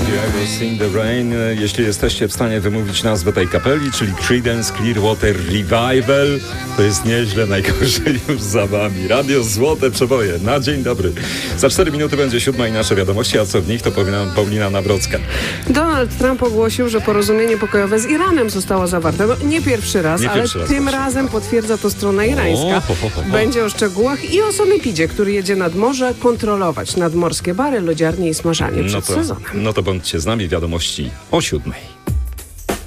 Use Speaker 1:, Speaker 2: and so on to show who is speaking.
Speaker 1: I Will Sing the Rain. Jeśli jesteście w stanie wymówić nazwę tej kapeli, czyli Creedence Clearwater Revival, to jest nieźle, najgorzej już za wami. Radio Złote Przeboje. Na dzień dobry. Za 4 minuty będzie 7 i nasze wiadomości, a co w nich to Paulina Nawrocka.
Speaker 2: Donald Trump ogłosił, że porozumienie pokojowe z Iranem zostało zawarte. No, nie pierwszy raz, ale tym razem potwierdza to strona irańska. Będzie o szczegółach i o sanepidzie, który jedzie nad morze kontrolować nadmorskie bary, lodziarnie i smażalnie przed sezonem.
Speaker 1: No to bądźcie z nami, wiadomości o 7.